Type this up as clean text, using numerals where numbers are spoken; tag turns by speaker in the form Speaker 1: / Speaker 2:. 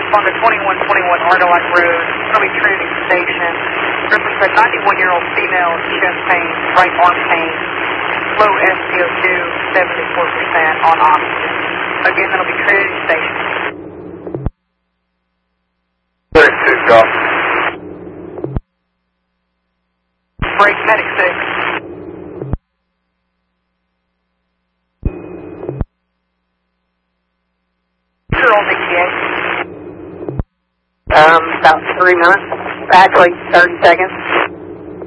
Speaker 1: on the 2121 Ardalite Road. It's going to be Trinity Station. Reference a 91-year-old female, chest pain, right arm pain, low SpO2, 74% on oxygen. Again, that'll be Trinity Station.
Speaker 2: 32, Golf.
Speaker 1: Break, medic 6. On ETA.
Speaker 3: About 3 minutes. Actually, 30 seconds.